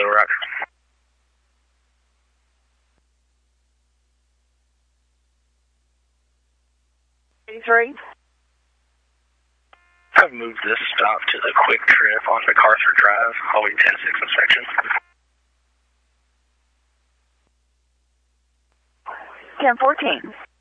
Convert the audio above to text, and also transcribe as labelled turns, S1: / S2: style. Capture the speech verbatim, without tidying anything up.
S1: Little Rock.
S2: eighty-three.
S1: I've moved this stop to the Quick Trip on MacArthur Drive, Highway ten six inspection.
S2: ten fourteen.